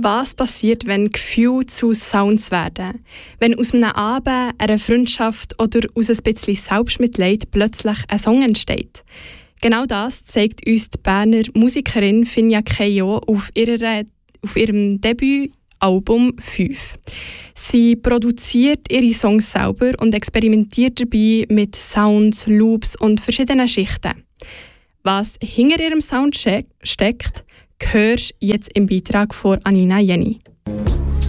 Was passiert, wenn Gefühle zu Sounds werden? Wenn aus einem Abend, einer Freundschaft oder aus ein bisschen Selbstmitleid plötzlich ein Song entsteht? Genau das zeigt uns die Berner Musikerin Finja Keio auf ihrem Debütalbum 5. Sie produziert ihre Songs selber und experimentiert dabei mit Sounds, Loops und verschiedenen Schichten. Was hinter ihrem Sound steckt, hörst du jetzt im Beitrag von Anina Jenny.